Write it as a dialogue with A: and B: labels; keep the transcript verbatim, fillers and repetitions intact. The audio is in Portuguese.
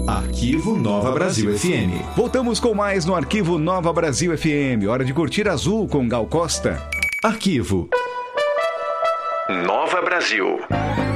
A: Arquivo Nova Brasil F M.
B: Voltamos com mais no Arquivo Nova Brasil F M. Hora de curtir Azul com Gal Costa.
A: Arquivo Nova Brasil.